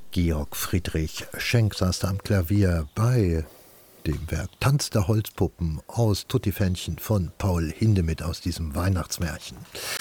Georg Friedrich Schenk saß da am Klavier bei dem Werk Tanz der Holzpuppen aus Tuttifännchen von Paul Hindemith aus diesem Weihnachtsmärchen.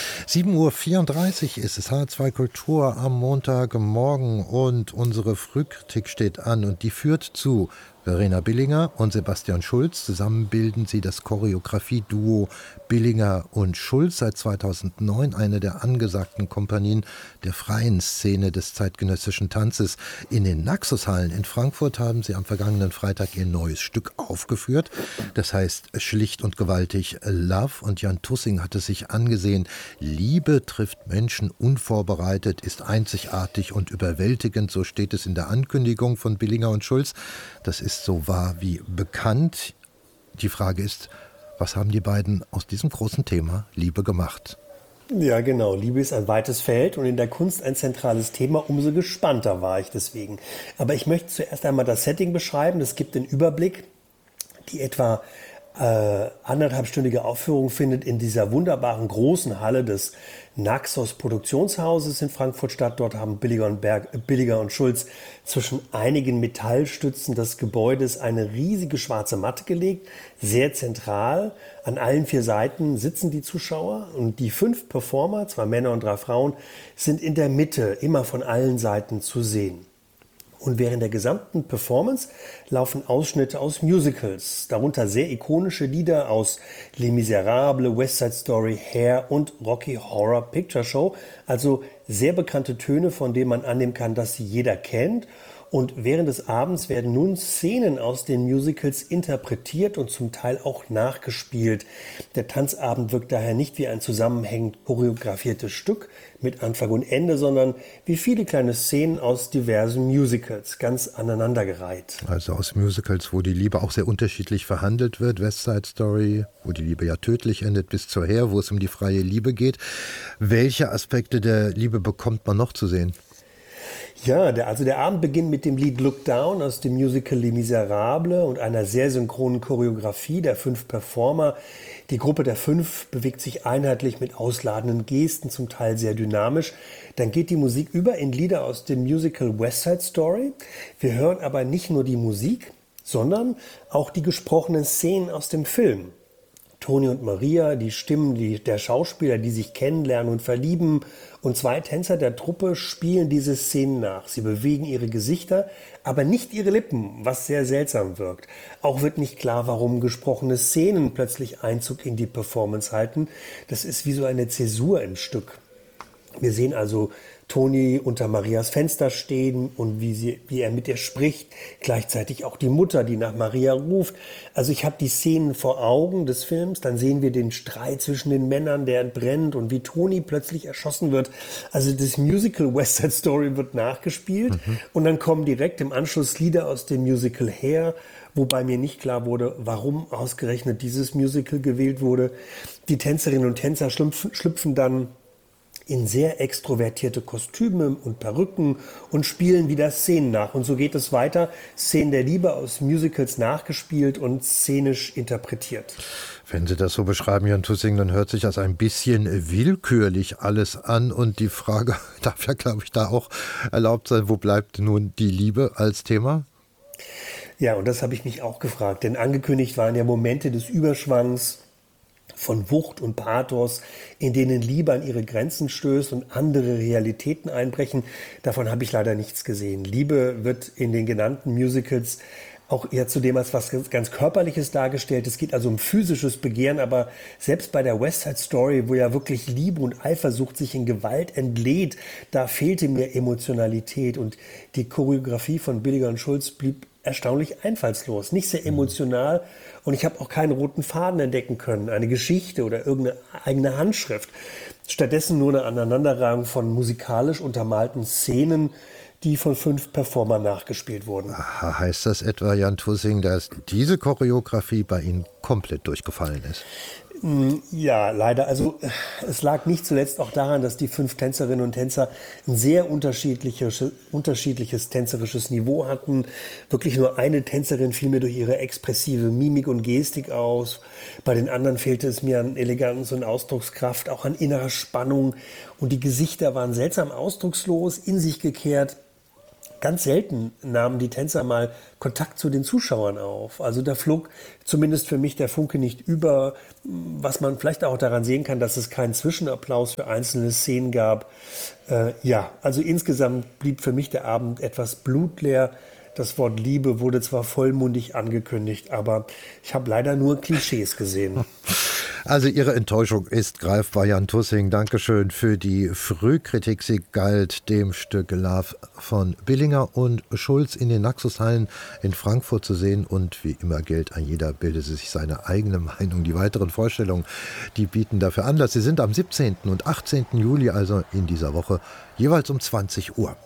7:34 Uhr ist es, H2 Kultur am Montagmorgen und unsere Frühkritik steht an und die führt zu Verena Billinger und Sebastian Schulz. Zusammen bilden sie das Choreografie-Duo Billinger und Schulz, seit 2009 eine der angesagten Kompanien der freien Szene des zeitgenössischen Tanzes. In den Naxos-Hallen in Frankfurt haben sie am vergangenen Freitag ihr neues Stück aufgeführt. Das heißt schlicht und gewaltig Love. Und Jan Tussing hat es sich angesehen. Liebe trifft Menschen unvorbereitet, ist einzigartig und überwältigend. So steht es in der Ankündigung von Billinger und Schulz. Das ist so wahr wie bekannt. Die Frage ist, was haben die beiden aus diesem großen Thema Liebe gemacht? Ja, genau. Liebe ist ein weites Feld und in der Kunst ein zentrales Thema. Umso gespannter war ich deswegen. Aber ich möchte zuerst einmal das Setting beschreiben. Das gibt den Überblick. Die etwa anderthalbstündige Aufführung findet in dieser wunderbaren großen Halle des Naxos Produktionshauses in Frankfurt-Stadt. Dort haben Billinger und Schulz zwischen einigen Metallstützen des Gebäudes eine riesige schwarze Matte gelegt. Sehr zentral. An allen 4 Seiten sitzen die Zuschauer und die 5 Performer, 2 Männer und 3 Frauen, sind in der Mitte immer von allen Seiten zu sehen. Und während der gesamten Performance laufen Ausschnitte aus Musicals, darunter sehr ikonische Lieder aus Les Miserables, West Side Story, Hair und Rocky Horror Picture Show. Also sehr bekannte Töne, von denen man annehmen kann, dass sie jeder kennt. Und während des Abends werden nun Szenen aus den Musicals interpretiert und zum Teil auch nachgespielt. Der Tanzabend wirkt daher nicht wie ein zusammenhängend choreografiertes Stück mit Anfang und Ende, sondern wie viele kleine Szenen aus diversen Musicals, ganz aneinandergereiht. Also aus Musicals, wo die Liebe auch sehr unterschiedlich verhandelt wird. West Side Story, wo die Liebe ja tödlich endet, bis zur Hair, wo es um die freie Liebe geht. Welche Aspekte der Liebe bekommt man noch zu sehen? Ja, der Abend beginnt mit dem Lied Look Down aus dem Musical Les Miserables und einer sehr synchronen Choreografie der 5 Performer. Die Gruppe der 5 bewegt sich einheitlich mit ausladenden Gesten, zum Teil sehr dynamisch. Dann geht die Musik über in Lieder aus dem Musical West Side Story. Wir hören aber nicht nur die Musik, sondern auch die gesprochenen Szenen aus dem Film. Toni und Maria, die Stimmen der Schauspieler, die sich kennenlernen und verlieben. Und 2 Tänzer der Truppe spielen diese Szenen nach. Sie bewegen ihre Gesichter, aber nicht ihre Lippen, was sehr seltsam wirkt. Auch wird nicht klar, warum gesprochene Szenen plötzlich Einzug in die Performance halten. Das ist wie so eine Zäsur im Stück. Wir sehen also Toni unter Marias Fenster stehen und wie er mit ihr spricht. Gleichzeitig auch die Mutter, die nach Maria ruft. Also ich habe die Szenen vor Augen des Films. Dann sehen wir den Streit zwischen den Männern, der entbrennt und wie Toni plötzlich erschossen wird. Also das Musical West Side Story wird nachgespielt. Und dann kommen direkt im Anschluss Lieder aus dem Musical Hair, wobei mir nicht klar wurde, warum ausgerechnet dieses Musical gewählt wurde. Die Tänzerinnen und Tänzer schlüpfen dann in sehr extrovertierte Kostüme und Perücken und spielen wieder Szenen nach. Und so geht es weiter. Szenen der Liebe aus Musicals nachgespielt und szenisch interpretiert. Wenn Sie das so beschreiben, Jan Tussing, dann hört sich das ein bisschen willkürlich alles an. Und die Frage darf ja, glaube ich, da auch erlaubt sein, wo bleibt nun die Liebe als Thema? Ja, und das habe ich mich auch gefragt. Denn angekündigt waren ja Momente des Überschwangs, von Wucht und Pathos, in denen Liebe an ihre Grenzen stößt und andere Realitäten einbrechen. Davon habe ich leider nichts gesehen. Liebe wird in den genannten Musicals auch eher zudem als was ganz Körperliches dargestellt. Es geht also um physisches Begehren, aber selbst bei der West Side Story, wo ja wirklich Liebe und Eifersucht sich in Gewalt entlädt, da fehlte mir Emotionalität und die Choreografie von Billinger und Schulz blieb erstaunlich einfallslos, nicht sehr emotional und ich habe auch keinen roten Faden entdecken können, eine Geschichte oder irgendeine eigene Handschrift. Stattdessen nur eine Aneinanderreihung von musikalisch untermalten Szenen, die von 5 Performern nachgespielt wurden. Aha, heißt das etwa, Jan Tussing, dass diese Choreografie bei Ihnen komplett durchgefallen ist? Ja, leider. Also es lag nicht zuletzt auch daran, dass die 5 Tänzerinnen und Tänzer ein sehr unterschiedliches tänzerisches Niveau hatten. Wirklich nur eine Tänzerin fiel mir durch ihre expressive Mimik und Gestik aus. Bei den anderen fehlte es mir an Eleganz und Ausdruckskraft, auch an innerer Spannung. Und die Gesichter waren seltsam ausdruckslos, in sich gekehrt. ganz selten nahmen die Tänzer mal Kontakt zu den Zuschauern auf. Also da flog zumindest für mich der Funke nicht über, was man vielleicht auch daran sehen kann, dass es keinen Zwischenapplaus für einzelne Szenen gab. Also insgesamt blieb für mich der Abend etwas blutleer. Das Wort Liebe wurde zwar vollmundig angekündigt, aber ich habe leider nur Klischees gesehen. Also Ihre Enttäuschung ist greifbar, Jan Tussing. Dankeschön für die Frühkritik. Sie galt dem Stück Love von Billinger und Schulz in den Naxos-Hallen in Frankfurt zu sehen. Und wie immer gilt, an jeder bilde sich seine eigene Meinung. Die weiteren Vorstellungen, die bieten dafür Anlass. Sie sind am 17. und 18. Juli, also in dieser Woche, jeweils um 20 Uhr.